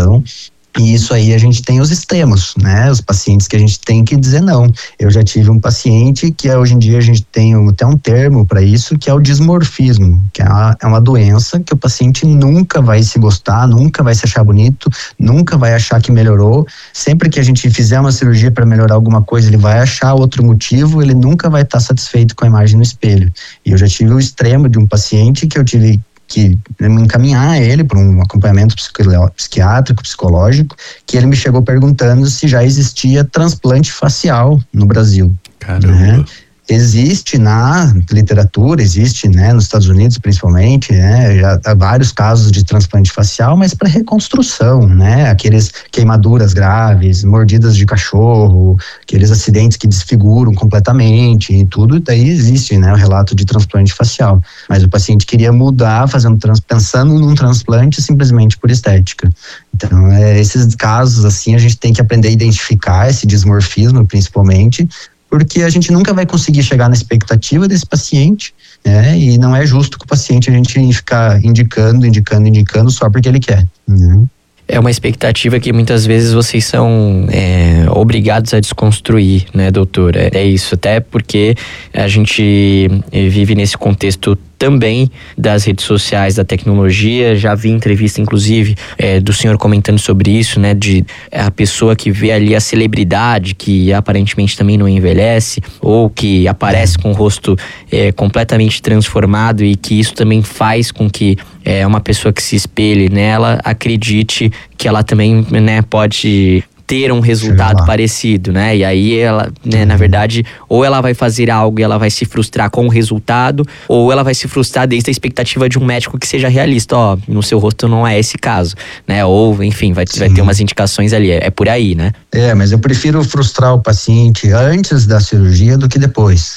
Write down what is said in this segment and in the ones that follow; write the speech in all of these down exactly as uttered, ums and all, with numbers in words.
recuperação. E isso aí a gente tem os extremos, né? Os pacientes que a gente tem que dizer não. Eu já tive um paciente que hoje em dia a gente tem até um termo para isso, que é o dismorfismo, que é uma, é uma doença que o paciente nunca vai se gostar, nunca vai se achar bonito, nunca vai achar que melhorou. Sempre que a gente fizer uma cirurgia para melhorar alguma coisa, ele vai achar outro motivo, ele nunca vai estar satisfeito com a imagem no espelho. E eu já tive o extremo de um paciente que eu tive que encaminhar ele para um acompanhamento psiquiátrico, psicológico, que ele me chegou perguntando se já existia transplante facial no Brasil. Caramba. Né? Existe na literatura, existe, né, nos Estados Unidos principalmente, né, já há vários casos de transplante facial, mas para reconstrução, né, aqueles queimaduras graves, mordidas de cachorro, aqueles acidentes que desfiguram completamente e tudo, daí existe, né, o relato de transplante facial. Mas o paciente queria mudar, fazendo trans, pensando num transplante simplesmente por estética. Então, é, esses casos, assim, a gente tem que aprender a identificar esse dismorfismo, principalmente, porque a gente nunca vai conseguir chegar na expectativa desse paciente, né? E não é justo que o paciente a gente ficar indicando, indicando, indicando só porque ele quer, né? É uma expectativa que muitas vezes vocês são é, obrigados a desconstruir, né, doutor? É, é isso, até porque a gente vive nesse contexto também das redes sociais, da tecnologia. Já vi entrevista, inclusive, é, do senhor comentando sobre isso, né? De a pessoa que vê ali a celebridade, que aparentemente também não envelhece, ou que aparece com o rosto é, completamente transformado, e que isso também faz com que é, uma pessoa que se espelhe nela acredite que ela também, né, pode ter um resultado parecido, né? E aí ela, né, uhum. na verdade, ou ela vai fazer algo e ela vai se frustrar com o resultado, ou ela vai se frustrar desde a expectativa de um médico que seja realista. Ó, no seu rosto não é esse caso, né? Ou, enfim, vai, vai ter umas indicações ali. É, é por aí, né? É, mas eu prefiro frustrar o paciente antes da cirurgia do que depois.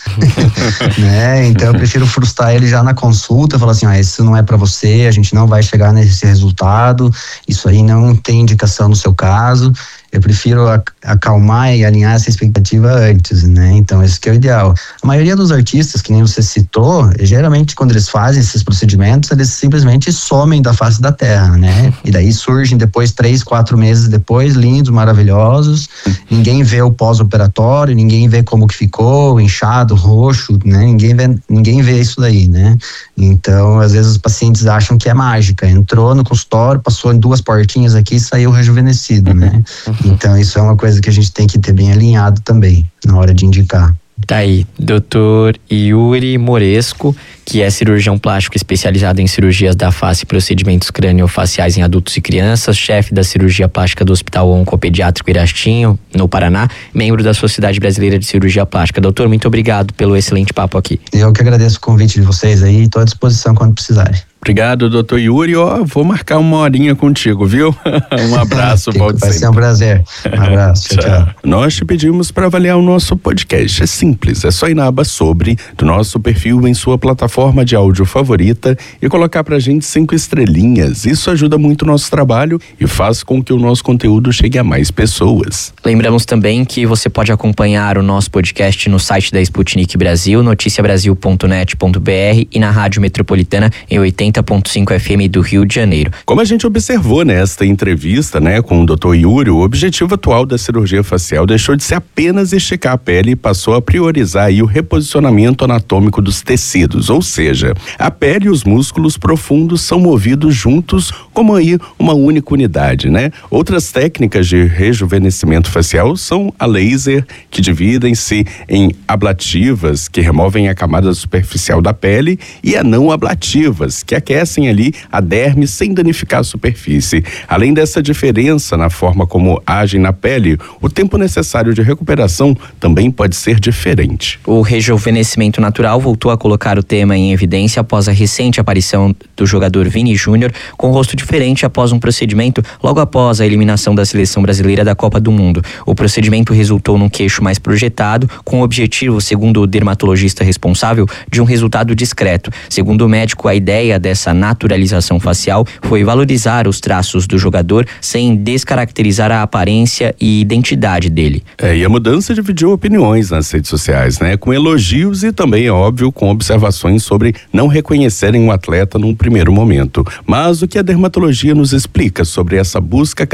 Né? Então eu prefiro frustrar ele já na consulta, falar assim, ó, isso não é pra você, a gente não vai chegar nesse resultado, isso aí não tem indicação no seu caso. Eu prefiro acalmar e alinhar essa expectativa antes, né? Então, esse que é o ideal. A maioria dos artistas, que nem você citou, geralmente quando eles fazem esses procedimentos, eles simplesmente somem da face da terra, né? E daí surgem depois, três, quatro meses depois, lindos, maravilhosos. Ninguém vê o pós-operatório, ninguém vê como que ficou, inchado, roxo, né? Ninguém vê, ninguém vê isso daí, né? Então, às vezes os pacientes acham que é mágica. Entrou no consultório, passou em duas portinhas aqui e saiu rejuvenescido, né? Então isso é uma coisa que a gente tem que ter bem alinhado também, na hora de indicar. Tá aí, doutor Yuri Moresco, que é cirurgião plástico especializado em cirurgias da face e procedimentos craniofaciais em adultos e crianças, chefe da cirurgia plástica do Hospital Oncopediátrico Irastinho, no Paraná, membro da Sociedade Brasileira de Cirurgia Plástica. Doutor, muito obrigado pelo excelente papo aqui. Eu que agradeço o convite de vocês aí, estou à disposição quando precisarem. Obrigado, doutor Yuri. Ó, vou marcar uma horinha contigo, viu? Um abraço, volte sempre. Vai ser um prazer. Um abraço, tchau, tchau. Nós te pedimos para avaliar o nosso podcast. É simples, é só ir na aba sobre do nosso perfil em sua plataforma de áudio favorita e colocar pra gente cinco estrelinhas. Isso ajuda muito o nosso trabalho e faz com que o nosso conteúdo chegue a mais pessoas. Lembramos também que você pode acompanhar o nosso podcast no site da Sputnik Brasil, noticia brasil ponto net ponto b r, e na Rádio Metropolitana em oitenta ponto cinco F M do Rio de Janeiro. Como a gente observou nesta entrevista, né, com o doutor Yuri, o objetivo atual da cirurgia facial deixou de ser apenas esticar a pele e passou a priorizar aí o reposicionamento anatômico dos tecidos, ou seja, a pele e os músculos profundos são movidos juntos como aí uma única unidade, né? Outras técnicas de rejuvenescimento facial são a laser, que dividem-se em ablativas, que removem a camada superficial da pele, e a não ablativas, que aquecem ali a derme sem danificar a superfície. Além dessa diferença na forma como agem na pele, o tempo necessário de recuperação também pode ser diferente. O rejuvenescimento natural voltou a colocar o tema em evidência após a recente aparição do jogador Vini Júnior, com rosto diferente após um procedimento logo após a eliminação da seleção brasileira da Copa do Mundo. O procedimento resultou num queixo mais projetado, com o objetivo, segundo o dermatologista responsável, de um resultado discreto. Segundo o médico, a ideia dessa naturalização facial foi valorizar os traços do jogador sem descaracterizar a aparência e identidade dele. É, e a mudança dividiu opiniões nas redes sociais, né? Com elogios e também, é óbvio, com observações sobre não reconhecerem o atleta num primeiro momento. Mas o que a dermatologia nos explica sobre essa busca